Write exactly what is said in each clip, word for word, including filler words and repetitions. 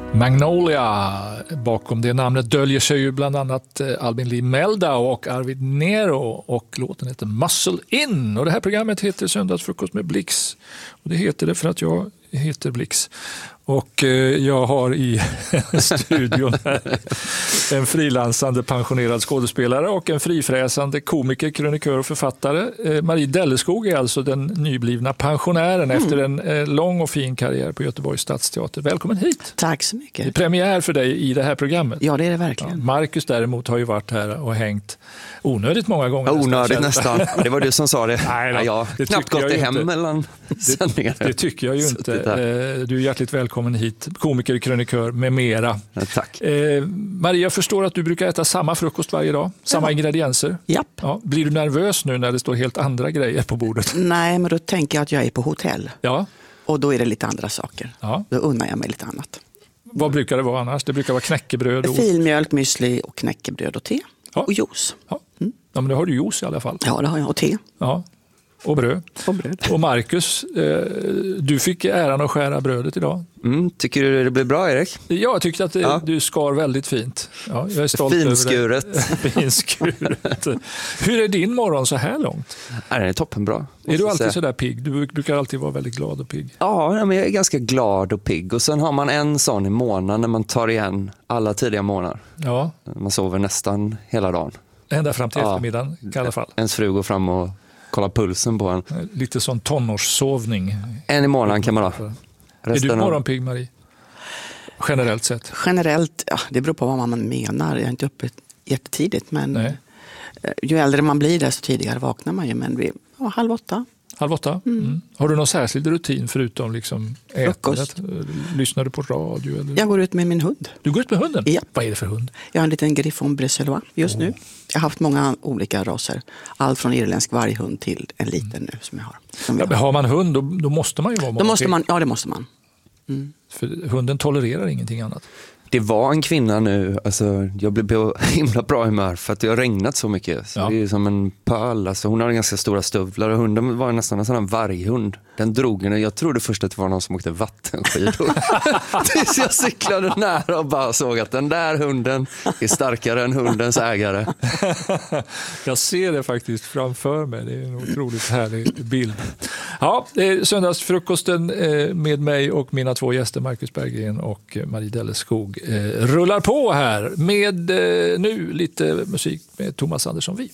Magnolia. Bakom det namnet döljer sig ju bland annat Albin Lee Meldau och Arvid Nero, och låten heter Muscle In. Och det här programmet heter Söndagsfrukost med Blix. Och det heter det för att jag heter Blix. Och jag har i studion här en frilansande pensionerad skådespelare och en frifräsande komiker, krönikör och författare. Marie Delleskog är alltså den nyblivna pensionären mm. efter en lång och fin karriär på Göteborgs stadsteater. Välkommen hit. Tack så mycket. Det är premiär för dig i det här programmet. Ja, det är det verkligen. Ja, Marcus däremot har ju varit här och hängt onödigt många gånger. Onödigt nästan. Det var du som sa det. Nej, ja, jag har knappt gått i hem inte. mellan sändningar. Det, det tycker jag ju inte. Du är hjärtligt välkommen hit. Komiker, krönikör med mera. Ja, tack. Eh, Maria, jag förstår att du brukar äta samma frukost varje dag. Samma ja. ingredienser. Japp. Ja. Blir du nervös nu när det står helt andra grejer på bordet? Nej, men då tänker jag att jag är på hotell. Ja. Och då är det lite andra saker. Ja. Då unnar jag mig lite annat. Vad brukar det vara annars? Det brukar vara knäckebröd. Och... filmjölk, müsli och knäckebröd och te. Ja. Och juice. Ja. Mm. ja, men då har du juice i alla fall. Ja, det har jag. Och te. Ja. Och bröd. Och bröd. Och Marcus, eh, du fick äran att skära brödet idag. Mm, tycker du det blev bra, Erik? Ja, jag tyckte att det, ja. du skar väldigt fint. Ja, jag är stolt Finskuret. över det. Finskuret. Hur är din morgon så här långt? Ja, den är toppenbra. Är du alltid så där pigg? Du brukar alltid vara väldigt glad och pigg. Ja, men jag är ganska glad och pigg. Och sen har man en sån i månaden när man tar igen alla tidiga månader. Ja. Man sover nästan hela dagen. Ända fram till ja. eftermiddagen i alla fall. Ens fru går fram och kollar pulsen på en. Lite sån tonårssovning. En i månaden kan man ha. Resten är du morgonpigg, Marie? Generellt sett? Generellt, ja, det beror på vad man menar. Jag är inte uppe jättetidigt, men Nej. ju äldre man blir desto tidigare vaknar man ju. Men vi, ja, halv åtta. Halv åtta? Mm. Mm. Har du någon särskild rutin förutom liksom ätandet? Lyssnar du på radio? Eller? Jag går ut med min hund. Du går ut med hunden? Ja. Vad är det för hund? Jag har en liten Griffon Bresselois just oh. nu. Jag har haft många olika raser. Allt från irländsk varghund till en liten mm. nu som jag har. Som jag ja, har. har man hund då, då måste man ju vara då måste man, Ja, det måste man. Mm. För hunden tolererar ingenting annat. Det var en kvinna nu, alltså jag blev på himla bra humör för att det har regnat så mycket. Så ja. det är som en pöl, alltså hon har ganska stora stövlar och hunden var nästan en sån här varghund. Den drog henne, jag trodde först att det var någon som åkte vattenskidor. Tills jag cyklade nära och bara såg att den där hunden är starkare än hundens ägare. Jag ser det faktiskt framför mig, det är en otroligt härlig bild. Ja, söndagsfrukosten med mig och mina två gäster, Marcus Berggren och Marie Delleskog, rullar på här med nu lite musik med Thomas Andersson Vi.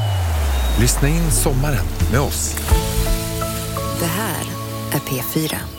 Lyssna in sommaren med oss. Det här är P fyra.